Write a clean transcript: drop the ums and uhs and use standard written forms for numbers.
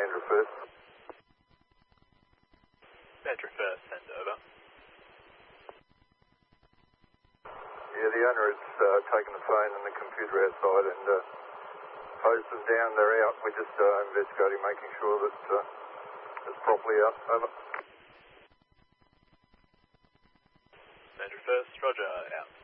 Mandra First. Mandra First, send over. Yeah, the owner has taken the phone and the computer outside and hosed them down. They're out. We're just investigating, making sure that it's properly up. Over. Mandra First, roger, out.